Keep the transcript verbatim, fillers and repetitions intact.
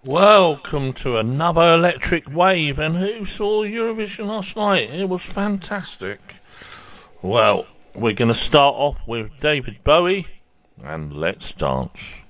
Welcome to another Electric Wave, and who saw Eurovision last night? It was fantastic. Well, we're going to start off with David Bowie and Let's Dance.